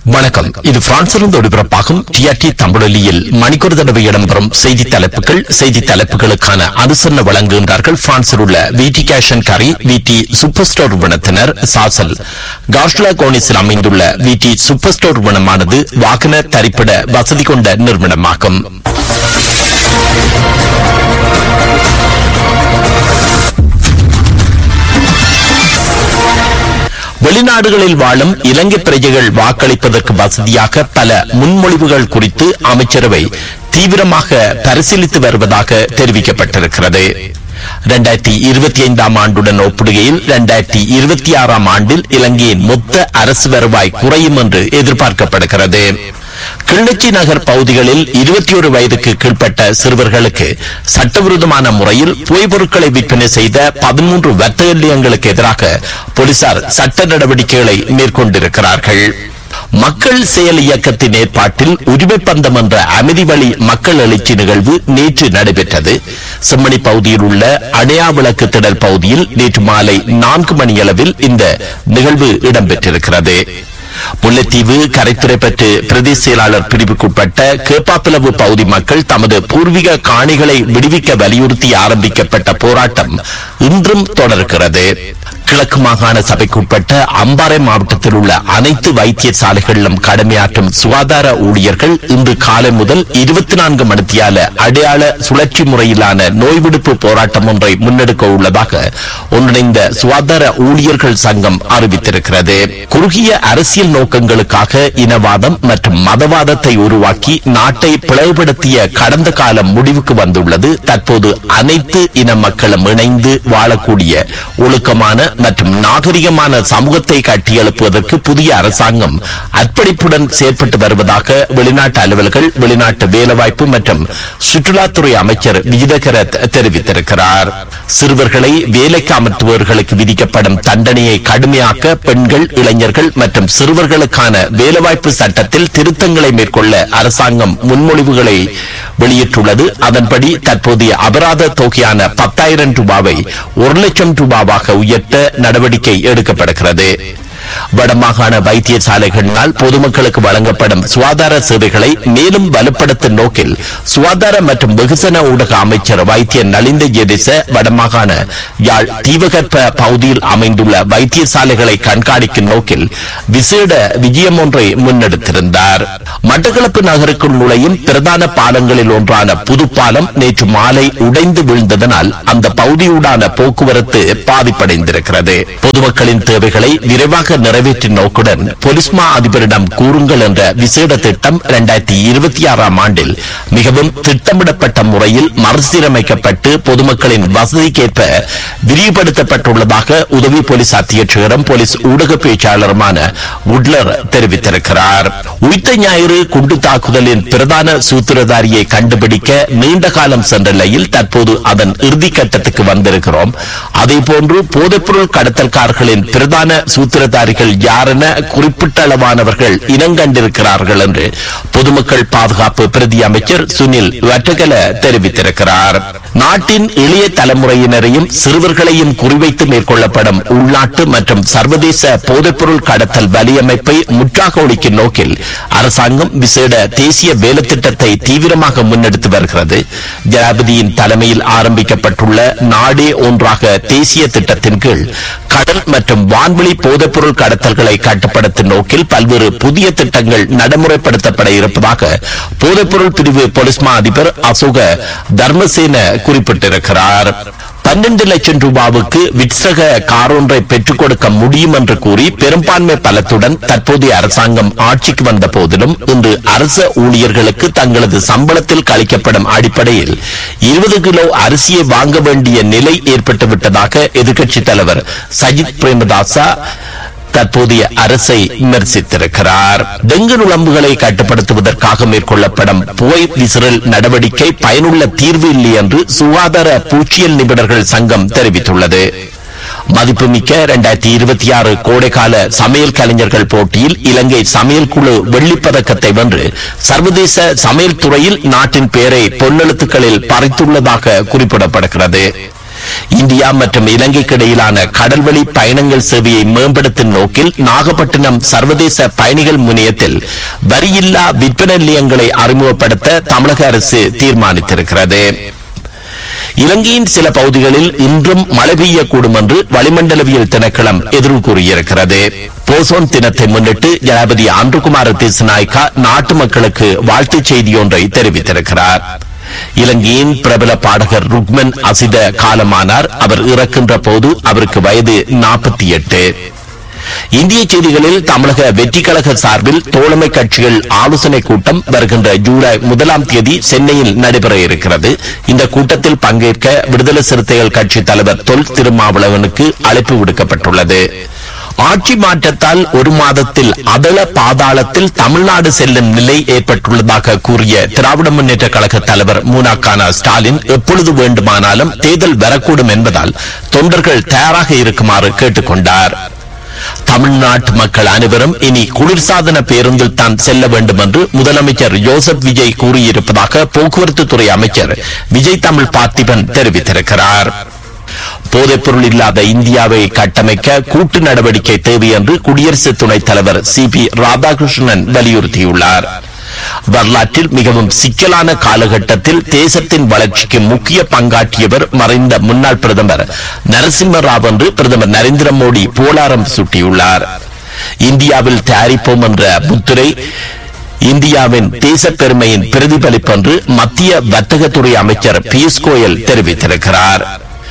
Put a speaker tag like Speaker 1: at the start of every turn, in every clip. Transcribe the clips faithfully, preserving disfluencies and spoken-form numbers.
Speaker 1: வணக்கம். இது பிரான்சிலிருந்து ஒளிபரப்பாகும் டிஆர்டி தமிழொலியில் மணிக்கொரு தடவை இடம்பெறும் செய்தி தலைப்புகள். செய்தி தலைப்புகளுக்கான அனுசரணை வழங்குகின்றார்கள் பிரான்சில் உள்ள விடி கேஷ் அண்ட் கரி விடி சூப்பர் ஸ்டோர் நிறுவனத்தினர். சாசல் கார்ஷ்லா கோனிஸில் அமைந்துள்ள விடி சூப்பர் ஸ்டோர் நிறுவனமானது வாகன தரிப்பிட வசதி கொண்ட நிறுவனமாகும். வெளிநாடுகளில் வாழும் இலங்கை பிரஜைகள் வாக்களிப்பதற்கு வசதியாக பல முன்மொழிவுகள் குறித்து அமைச்சரவை தீவிரமாக பரிசீலித்து வருவதாக தெரிவிக்கப்பட்டிருக்கிறது. இரண்டாயிரத்தி இருபத்தி ஐந்தாம் ஆண்டுடன் ஒப்பிடுகையில் இரண்டாயிரத்தி இருபத்தி ஆறாம் ஆண்டில் இலங்கையின் மொத்த அரசு வருவாய் குறையும் என்று எதிர்பார்க்கப்படுகிறது. கிளிநொச்சி நகர் பகுதிகளில் இருபத்தி ஒரு வயதுக்கு கீழ்ப்பட்ட சிறுவர்களுக்கு சட்டவிரோதமான முறையில் புகை பொருட்களை விற்பனை செய்த பதிமூன்று வர்த்தக நிலையங்களுக்கு எதிராக போலீசார் சட்ட நடவடிக்கைகளை மேற்கொண்டிருக்கிறார்கள். மக்கள் செயல் இயக்கத்தின் ஏற்பாட்டில் உரிமை பந்தம் என்ற அமைதி வழி மக்கள் எழுச்சி நிகழ்வு நேற்று நடைபெற்றது. செம்மணி பகுதியில் உள்ள அடையா விளக்கு திடல் பகுதியில் நேற்று மாலை நான்கு மணியளவில் இந்த நிகழ்வு இடம்பெற்றிருக்கிறது. முல்லைத்தீவு கரைத்துறைப்பற்று பிரதேச செயலாளர் பிரிவுக்குட்பட்ட கேப்பாப்பிளவு பகுதி மக்கள் தமது பூர்வீக காணிகளை விடுவிக்க வலியுறுத்தி ஆரம்பிக்கப்பட்ட போராட்டம் இன்றும் தொடர்கிறது. கிழக்கு மாகாண சபைக்குட்பட்ட அம்பாறை மாவட்டத்தில் உள்ள அனைத்து வைத்தியசாலைகளிலும் கடமையாற்றும் சுகாதார ஊழியர்கள் இன்று காலை முதல் இருபத்தி நான்கு மணித்தியால அடையாள சுழற்சி முறையிலான நோய் விடுப்பு போராட்டம் ஒன்றை முன்னெடுக்க உள்ளதாக ஒன்றிணைந்த சுகாதார ஊழியர்கள் சங்கம் அறிவித்திருக்கிறது. குறுகிய அரசியல் நோக்கங்களுக்காக இனவாதம் மற்றும் மதவாதத்தை உருவாக்கி நாட்டை பிளவுபடுத்திய கடந்த காலம் முடிவுக்கு வந்துள்ளது. தற்போது அனைத்து இன மக்களும் இணைந்து வாழக்கூடிய ஒழுக்கமான மற்றும் நாகரிகமான சமூகத்தை கட்டியெழுப்புவதற்கு புதிய அரசாங்கம் அர்ப்பணிப்புடன் செயற்பட்டு வருவதாக வெளிநாட்டு அலுவலர்கள், வெளிநாட்டு வேலைவாய்ப்பு மற்றும் சுற்றுலாத்துறை அமைச்சர் விஜிதகர தெரிவித்திருக்கிறார். சிறுவர்களை வேலைக்கு அமர்த்துபவர்களுக்கு விதிக்கப்படும் தண்டனையை கடுமையாக்க பெண்கள், இளைஞர்கள் மற்றும் சிறுவர்களுக்கான வேலைவாய்ப்பு சட்டத்தில் திருத்தங்களை மேற்கொள்ள அரசாங்கம் முன்மொழிவுகளை வெளியிட்டுள்ளது. அதன்படி தற்போதைய அபராத தொகையான பத்தாயிரம் ரூபாவை ஒரு லட்சம் ரூபாவாக உயர்த்த நடவடிக்கை எடுக்கப்படுகிறது. வடமாகாண வைத்தியசாலைகளினால் பொதுமக்களுக்கு வழங்கப்படும் சுகாதார சேவைகளை மேலும் வலுப்படுத்தும் நோக்கில் சுகாதார மற்றும் வெகுசன ஊடக அமைச்சர் வைத்திய நலிந்த ஜெதிச வடமாகாண யாழ் தீவகற்ப பகுதியில் அமைந்துள்ள வைத்தியசாலைகளை கண்காணிக்கும் நோக்கில் விசேட விஜயம் ஒன்றை முன்னெடுத்திருந்தார். மட்டக்களப்பு நகருக்குள் நுழையும் பிரதான பாலங்களில் ஒன்றான புதுப்பாலம் நேற்று மாலை உடைந்து வீழ்ந்ததனால் அந்த பகுதியூடான போக்குவரத்து பாதிப்படைந்திருக்கிறது. பொதுமக்களின் தேவைகளை விரைவாக நிறைவேற்றும் நோக்குடன் பொலிஸ்மா அதிபரிடம் கூறுங்கள் என்ற விசேட திட்டம் இரண்டாயிரத்தி இருபத்தி ஆறாம் ஆண்டில் மிகவும் திட்டமிடப்பட்ட முறையில் மறுசீரமைக்கப்பட்டு பொதுமக்களின் வசதிக்கேற்ப விரிவுபடுத்தப்பட்டுள்ளதாக உதவி போலீஸ் அத்தியட்சகரும் போலீஸ் ஊடக பேச்சாளருமான உட்லர் தெரிவித்திருக்கிறார். உயிர்த்த ஞாயிறு குண்டு தாக்குதலின் பிரதான சூத்திரதாரியை கண்டுபிடிக்க நீண்ட காலம் சென்ற நிலையில் தற்போது அதன் இறுதி கட்டத்துக்கு வந்திருக்கிறோம். அதேபோன்று போதைப்பொருள் கடத்தல்காரர்களின் பிரதான சூத்திரதாரிகள் யாரென குறிப்பிட்ட அளவானவர்கள் இனங்கண்டிருக்கிறார்கள் என்று பொதுமக்கள் பாதுகாப்பு பிரதி அமைச்சர் சுனில் வட்டகல தெரிவித்திருக்கிறார். நாட்டின் இளைய தலைமுறையினரையும் சிறுவர்களையும் குறிவைத்து மேற்கொள்ளப்படும் உள்நாட்டு மற்றும் சர்வதேச போதைப்பொருள் கடத்தல் வலியமைப்பை முற்றாக ஒழிக்கும் நோக்கில் அரசாங்கம் விசேட தேசிய வேலை திட்டத்தை தீவிரமாக முன்னெடுத்து வருகிறது. ஜனாதிபதியின் தலைமையில் ஆரம்பிக்கப்பட்டுள்ள நாடே ஒன்றாக தேசிய திட்டத்தின் கீழ் கடல் மற்றும் வான்வெளி போதைப்பொருள் கடத்தல்களை கட்டுப்படுத்தும் நோக்கில் பல்வேறு புதிய திட்டங்கள் நடைமுறைப்படுத்தப்பட இருப்பதாக போதைப்பொருள் பிரிவு போலீஸ்மா அதிபர் அசோக தர்மசேன குறிப்பிட்டிருக்கிறார். பன்னெண்டு லட்சம் ரூபாவுக்கு விட்சக கார் ஒன்றை பெற்றுக் கொடுக்க முடியும் என்று கூறி பெரும்பான்மை பலத்துடன் தற்போதைய அரசாங்கம் ஆட்சிக்கு வந்த போதிலும் இன்று அரசு ஊழியர்களுக்கு தங்களது சம்பளத்தில் கழிக்கப்படும் அடிப்படையில் இருபது கிலோ அரிசியை வாங்க வேண்டிய நிலை ஏற்பட்டுவிட்டதாக எதிர்க்கட்சித் தலைவர் சஜித் பிரேமதாசா தற்போதைய அரசை விமர்சித்திருக்கிறார். டெங்கு நுளம்புகளை கட்டுப்படுத்துவதற்காக மேற்கொள்ளப்படும் புகை விசிறல் நடவடிக்கை பயனுள்ள தீர்வு இல்லை என்று சுகாதார பூச்சியல் நிபுணர்கள் சங்கம் தெரிவித்துள்ளது. மதிப்புமிக்க இரண்டாயிரத்தி இருபத்தி ஆறு கோடைக்கால சமையல் கலைஞர்கள் போட்டியில் இலங்கை சமையல் குழு வெள்ளிப்பதக்கத்தை வென்று சர்வதேச சமையல் துறையில் நாட்டின் பெயரை பொன்னெழுத்துக்களில் பறித்துள்ளதாக குறிப்பிடப்படுகிறது. இந்தியா மற்றும் இலங்கைக்கு இடையிலான கடல்வழி பயணங்கள் சேவையை மேம்படுத்தும் நோக்கில் நாகப்பட்டினம் சர்வதேச பயணிகள் முனையத்தில் வரியில்லா விற்பனை நிலையங்களை அறிமுகப்படுத்த தமிழக அரசு தீர்மானித்திருக்கிறது. இலங்கையின் சில பகுதிகளில் இன்றும் மழை பெய்யக்கூடும் என்று வளிமண்டலவியல் திணைக்களம் எதிர்வு கூறியிருக்கிறது. போசோன் தினத்தை முன்னிட்டு ஜனாதிபதி அன்ருகுமார திசுநாயக்கா நாட்டு மக்களுக்கு வாழ்த்துச் செய்தி ஒன்றை தெரிவித்திருக்கிறார். இலங்கையின் பிரபல பாடகர் ருக்மன் அசித காலமானார். அவர் இறக்கின்ற போது அவருக்கு வயது நாற்பத்தி எட்டு. இந்திய செய்திகளில் தமிழக வெற்றி கழக சார்பில் தோழமை கட்சிகள் ஆலோசனை கூட்டம் வருகின்ற ஜூலை முதலாம் தேதி சென்னையில் நடைபெற இருக்கிறது. இந்த கூட்டத்தில் பங்கேற்க விடுதலை சிறுத்தைகள் கட்சி தலைவர் தொல் திருமாவளவனுக்கு அழைப்பு விடுக்கப்பட்டுள்ளது. ஆட்சி மாற்றத்தால் ஒரு மாதத்தில் அதள பாதாளத்தில் தமிழ்நாடு செல்லும் நிலை ஏற்பட்டுள்ளதாக கூறிய திராவிட முன்னேற்ற கழக தலைவர் மூனாக்கான ஸ்டாலின் எப்பொழுது வேண்டுமானாலும் தேர்தல் வரக்கூடும் என்பதால் தொண்டர்கள் தயாராக இருக்குமாறு கேட்டுக் கொண்டார். தமிழ்நாட்டு மக்கள் அனைவரும் இனி குளிர்சாதன பேருந்தில் தான் செல்ல வேண்டும் என்று முதலமைச்சர் ஜோசப் விஜய் கூறியிருப்பதாக போக்குவரத்து துறை அமைச்சர் விஜய் தமிழ் பார்த்திபன் தெரிவித்திருக்கிறார். போதைப்பொருள் இல்லாத இந்தியாவை கட்டமைக்க கூட்டு நடவடிக்கை தேவை என்று குடியரசு துணைத் தலைவர் சி பி ராதாகிருஷ்ணன் வலியுறுத்தியுள்ளார். வரலாற்றில் மிகவும் சிக்கலான காலகட்டத்தில் தேசத்தின் வளர்ச்சிக்கு முக்கிய பங்காற்றியவர் மறைந்த முன்னாள் பிரதமர் நரசிம்ம ராவ் என்று பிரதமர் நரேந்திர மோடி புகழாரம் சூட்டியுள்ளார். இந்தியாவில் தயாரிப்போம் என்ற முத்திரை இந்தியாவின் தேச பெருமையின் பிரதிபலிப்பு என்று மத்திய வர்த்தகத்துறை அமைச்சர் பியூஷ் கோயல் தெரிவித்திருக்கிறார்.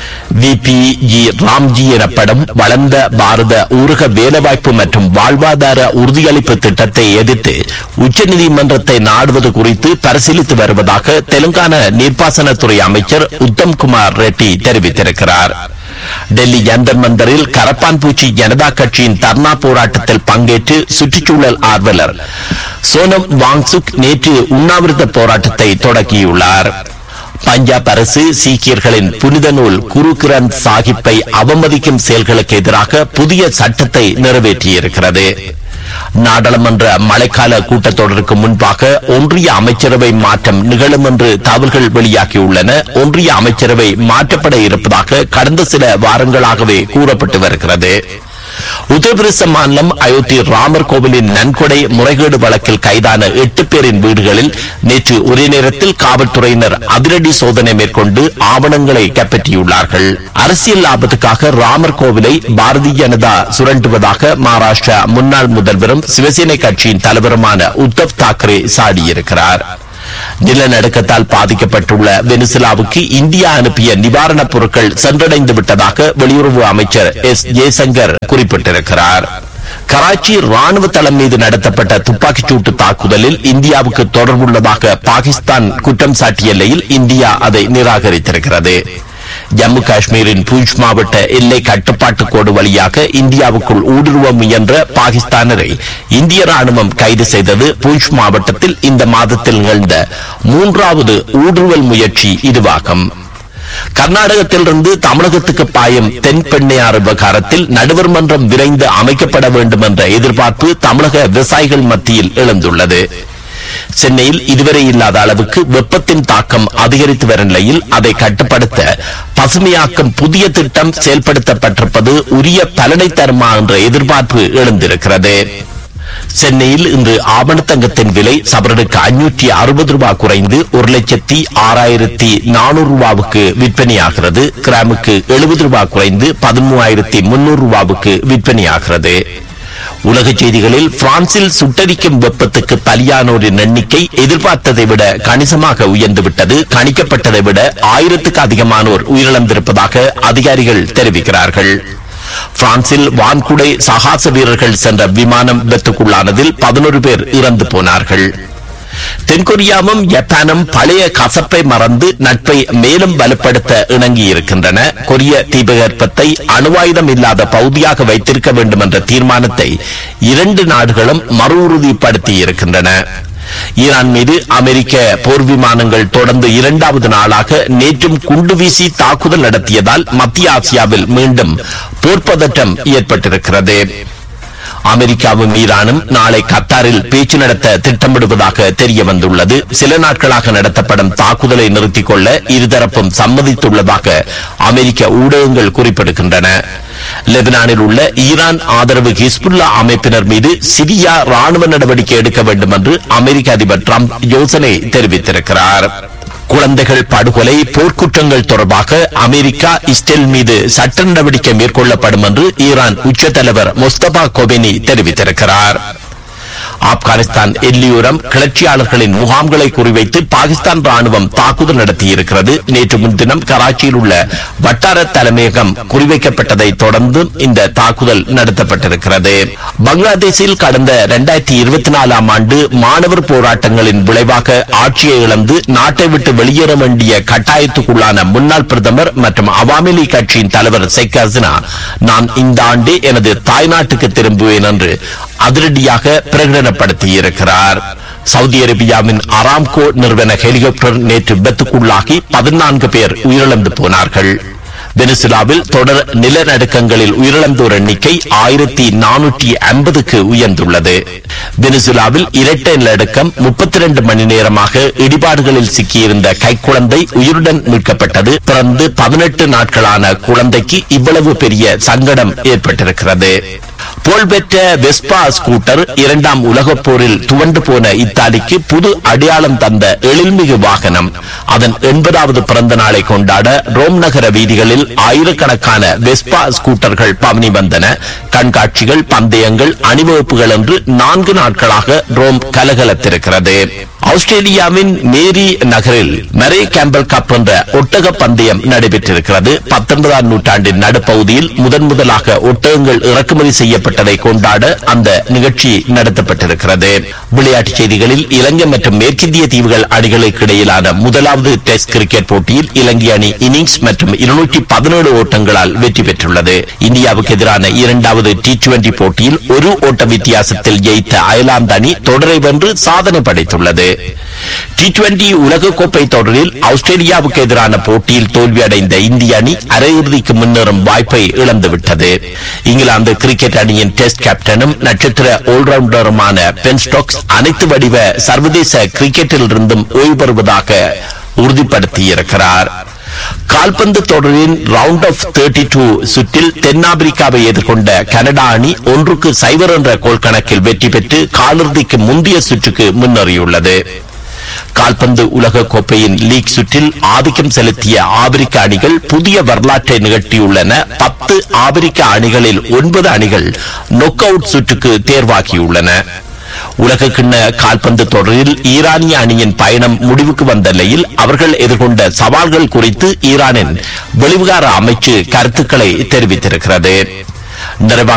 Speaker 1: வி பி ஜி ராம்ஜி எனப்படும் வளர்ந்த பாரத ஊரக வேலைவாய்ப்பு மற்றும் வாழ்வாதார உறுதியளிப்பு திட்டத்தை எதிர்த்து உச்சநீதிமன்றத்தை நாடுவது குறித்து பரிசீலித்து வருவதாக தெலுங்கானா நீர்ப்பாசனத்துறை அமைச்சர் உத்தம் குமார் ரெட்டி தெரிவித்திருக்கிறார். டெல்லி ஜந்தர் மந்தரில் கரப்பான்பூச்சி ஜனதா கட்சியின் தர்ணா போராட்டத்தில் பங்கேற்று சுற்றுச்சூழல் ஆர்வலர் சோனம் வாங்சுக் நேற்று உண்ணாவிரத போராட்டத்தை தொடங்கியுள்ளார். பஞ்சாப் அரசு சீக்கியர்களின் புனித நூல் குரு கிரந்த் சாஹிப்பை அவமதிக்கும் செயல்களுக்கு எதிராக புதிய சட்டத்தை நிறைவேற்றியிருக்கிறது. நாடாளுமன்ற மழைக்கால கூட்டத்தொடருக்கு முன்பாக ஒன்றிய அமைச்சரவை மாற்றம் நிகழும் என்று தகவல்கள் வெளியாகியுள்ளன. ஒன்றிய அமைச்சரவை மாற்றப்பட இருப்பதாக கடந்த சில வாரங்களாகவே கூறப்பட்டு வருகிறது. உத்தரப்பிரதேச மாநிலம் அயோத்தி ராமர் கோவிலின் நன்கொடை முறைகேடு வழக்கில் கைதான எட்டு பேரின் வீடுகளில் நேற்று ஒரே நேரத்தில் காவல்துறையினர் அதிரடி சோதனை மேற்கொண்டு ஆவணங்களை கைப்பற்றியுள்ளார்கள். அரசியல் லாபத்துக்காக ராமர் கோவிலை பாரதிய ஜனதா சுரண்டுவதாக மகாராஷ்டிரா முன்னாள் முதல்வரும் சிவசேனை கட்சியின் தலைவருமான உத்தவ் தாக்கரே சாடியிருக்கிறார். நிலநடுக்கத்தால் பாதிக்கப்பட்டுள்ள வெனிசுலாவுக்கு இந்தியா அனுப்பிய நிவாரணப் பொருட்கள் சென்றடைந்து விட்டதாக வெளியுறவு அமைச்சர் எஸ் ஜெய்சங்கர் குறிப்பிட்டிருக்கிறார். கராச்சி ராணுவ தளம் மீது நடத்தப்பட்ட துப்பாக்கிச் சூட்டு தாக்குதலில் இந்தியாவுக்கு தொடர்புள்ளதாக பாகிஸ்தான் குற்றம் சாட்டிய நிலையில் இந்தியா அதை நிராகரித்திருக்கிறது. ஜம்மு காஷ்மீரின் பூஞ்ச் மாவட்ட எல்லை கட்டுப்பாட்டு கோடு வழியாக இந்தியாவுக்குள் ஊடுருவ முயன்ற பாகிஸ்தானரை இந்திய ராணுவம் கைது செய்தது. பூஞ்ச் மாவட்டத்தில் இந்த மாதத்தில் நிகழ்ந்த மூன்றாவது ஊடுருவல் முயற்சி இதுவாகும். கர்நாடகத்திலிருந்து தமிழகத்துக்கு பாயும் தென்பெண்ணையாறு விவகாரத்தில் நடுவர் மன்றம் விரைந்து அமைக்கப்பட வேண்டும் என்ற எதிர்பார்ப்பு தமிழக விவசாயிகள் மத்தியில் எழுந்துள்ளது. சென்னையில் இதுவரை இல்லாத அளவுக்கு வெப்பத்தின் தாக்கம் அதிகரித்து வரும் நிலையில் அதை கட்டுப்படுத்த பசுமையாக்கும் புதிய திட்டம் செயல்படுத்தப்பட்டிருப்பது உரிய பலனை தருமா என்ற எதிர்பார்ப்பு எழுந்திருக்கிறது. சென்னையில் இன்று ஆவணத்தங்கத்தின் விலை சவரனுக்கு ஐநூற்றி அறுபது ரூபாய் குறைந்து ஒரு லட்சத்தி ஆறாயிரத்தி நானூறு ரூபாவுக்கு விற்பனையாகிறது. கிராமுக்கு எழுபது ரூபாய் குறைந்து பதிமூவாயிரத்தி முன்னூறு ரூபாவுக்கு விற்பனையாகிறது. உலக செய்திகளில் பிரான்சில் சுட்டரிக்கும் வெப்பத்துக்கு பலியானோரின் எண்ணிக்கை எதிர்பார்த்ததை விட கணிசமாக உயர்ந்துவிட்டது. கணிக்கப்பட்டதை விட ஆயிரத்துக்கு அதிகமானோர் உயிரிழந்திருப்பதாக அதிகாரிகள் தெரிவிக்கிறார்கள். பிரான்சில் வான்குடை சாகச வீரர்கள் சென்ற விமானம் விபத்துக்குள்ளானதில் பதினொரு பேர் இறந்து போனார்கள். தென்கொரியாவும் ஜப்பானும் பழைய கசப்பை மறந்து நட்பை மேலும் வலுப்படுத்த இணங்கியிருக்கின்றன. கொரிய தீபகற்பத்தை அணுவாயுதம் இல்லாத பகுதியாக வைத்திருக்க வேண்டும் என்ற தீர்மானத்தை இரண்டு நாடுகளும் மறு உறுதிப்படுத்தி இருக்கின்றன. ஈரான் மீது அமெரிக்க போர் விமானங்கள் தொடர்ந்து இரண்டாவது நாளாக நேற்றும் குண்டு வீசி தாக்குதல் நடத்தியதால் மத்திய ஆசியாவில் மீண்டும் போர்ப்பதட்டம் ஏற்பட்டிருக்கிறது. அமெரிக்காவும் ஈரானும் நாளை கத்தாரில் பேச்சு நடத்த திட்டமிடுவதாக தெரிய வந்துள்ளது. சில நாட்களாக நடத்தப்படும் தாக்குதலை நிறுத்திக் கொள்ள இருதரப்பும் சம்மதித்துள்ளதாக அமெரிக்க ஊடகங்கள் குறிப்பிடுகின்றன. லெபனானில் உள்ள ஈரான் ஆதரவு ஹிஸ்புல்லா அமைப்பினர் மீது சிரியா ராணுவ நடவடிக்கை எடுக்க வேண்டும் என்று அமெரிக்க அதிபர் டிரம்ப் யோசனை தெரிவித்திருக்கிறார். குழந்தைகள் படுகொலை போர்க்குற்றங்கள் தொடர்பாக அமெரிக்கா இஸ்ரேல் மீது சட்ட நடவடிக்கை மேற்கொள்ளப்படும் என்று ஈரான் உச்ச தலைவர் முஸ்தபா கொபேனி தெரிவித்திருக்கிறார். ஆப்கானிஸ்தான் எல்லையோரம் கிளர்ச்சியாளர்களின் முகாம்களை குறிவைத்து பாகிஸ்தான் ராணுவம் தாக்குதல் நடத்தியிருக்கிறது. நேற்று முன்தினம் கராச்சியில் உள்ள வட்டார தலைமையகம் குறிவைக்கப்பட்டதை தொடர்ந்து இந்த தாக்குதல் நடத்தப்பட்டிருக்கிறது. பங்களாதேஷில் கடந்த இரண்டாயிரத்தி இருபத்தி நாலாம் ஆண்டு மாணவர் போராட்டங்களின் விளைவாக ஆட்சியை இழந்து நாட்டை விட்டு வெளியேற வேண்டிய கட்டாயத்துக்குள்ளான முன்னாள் பிரதமர் மற்றும் அவாமி லீக் கட்சியின் தலைவர் ஷேக் ஹசீனா நான் இந்த ஆண்டே எனது தாய்நாட்டுக்கு திரும்புவேன் என்று அதிரடியாக பிரகடனப்படுத்தியிருக்கிறார். சவுதி அரேபியாவின் அராம்கோ நிறுவன ஹெலிகாப்டர் நேற்று விபத்துக்குள்ளாகி பதினான்கு பேர் உயிரிழந்து போனார்கள். வெனிசுலாவில் தொடர் நிலநடுக்கங்களில் உயிரிழந்தோர் எண்ணிக்கை ஆயிரத்தி நானூற்றி ஐம்பதுக்கு உயர்ந்துள்ளது. வெனிசுலாவில் இரட்டை நிலநடுக்கம் முப்பத்தி இரண்டு மணி நேரமாக இடிபாடுகளில் சிக்கியிருந்த கைக்குழந்தை உயிருடன் மீட்கப்பட்டது. பிறந்து பதினெட்டு நாட்களான குழந்தைக்கு இவ்வளவு பெரிய சங்கடம் ஏற்பட்டிருக்கிறது. புகழ்பெற்ற வெஸ்பா ஸ்கூட்டர் இரண்டாம் உலகப் போரில் துவண்டு போன இத்தாலிக்கு புது அடையாளம் தந்த எழில்மிகு வாகனம். அதன் எண்பதாவது பிறந்த நாளை கொண்டாட ரோம் நகர வீதிகளில் ஆயிரக்கணக்கான வெஸ்பா ஸ்கூட்டர்கள் பவனி வந்தன. கண்காட்சிகள், பந்தயங்கள், அணிவகுப்புகள் என்று நான்கு நாட்களாக ரோம் கலகலத்திருக்கிறது. ஆஸ்திரேலியாவின் மேரி நகரில் மரே கேம்பல் கப் என்ற ஒட்டக பந்தயம் நடைபெற்றிருக்கிறது. பத்தொன்பதாம் நூற்றாண்டின் நடுப்பகுதியில் முதன் முதலாக ஒட்டகங்கள் இறக்குமதி செய்யப்பட்டதை கொண்டாட அந்த நிகழ்ச்சி நடத்தப்பட்டிருக்கிறது. விளையாட்டுச் செய்திகளில் இலங்கை மற்றும் மேற்கிந்திய தீவுகள் அணிகளுக்கு இடையிலான முதலாவது டெஸ்ட் கிரிக்கெட் போட்டியில் இலங்கை அணி இன்னிங்ஸ் மற்றும் இருநூற்றி பதினேழு ஓட்டங்களால் வெற்றி பெற்றுள்ளது. இந்தியாவுக்கு எதிரான இரண்டாவது டி டுவெண்டி போட்டியில் ஒரு ஓட்ட வித்தியாசத்தில் ஜெயித்த அயர்லாந்து அணி தொடரை வென்று சாதனை படைத்துள்ளது. டி டுவெண்டி உலகக்கோப்பை தொடரில் ஆஸ்திரேலியாவுக்கு எதிரான போட்டியில் தோல்வியடைந்த இந்திய அணி அரையிறுதிக்கு முன்னேறும் வாய்ப்பை இழந்துவிட்டது. இங்கிலாந்து கிரிக்கெட் அணியின் டெஸ்ட் கேப்டனும் நட்சத்திர ஆல்ரவுண்டருமான பென் ஸ்டோக்ஸ் அனைத்து வடிவ சர்வதேச கிரிக்கெட்டில் இருந்தும் ஓய்வு பெறுவதாக உறுதிப்படுத்தியிருக்கிறார். கால்பந்து தொடரின் ரவுண்ட் ஆஃப் முப்பத்தி இரண்டு சுற்றில் தென்னாப்பிரிக்காவை எதிர்கொண்ட கனடா அணி ஒன்றுக்கு சைபர் என்ற கோல் கணக்கில் வெற்றி பெற்று காலிறுதிக்கு முந்தைய சுற்றுக்கு முன்னேறியுள்ளது. கால்பந்து உலக கோப்பையின் லீக் சுற்றில் ஆதிக்கம் செலுத்திய ஆப்பிரிக்க அணிகள் புதிய வரலாற்றை நிகழ்த்தியுள்ளன. பத்து ஆப்பிரிக்க அணிகளில் ஒன்பது அணிகள் நொக் அவுட் சுற்றுக்கு தேர்வாகியுள்ளன. உலக கிண்ண கால்பந்து தொடரில் ஈரானிய அணியின் பயணம் முடிவுக்கு வந்த நிலையில் அவர்கள் எதிர்கொண்ட சவால்கள் குறித்து ஈரானின் வெளிவிகார அமைச்சு கருத்துக்களை தெரிவித்திருக்கிறது. நிறைவாக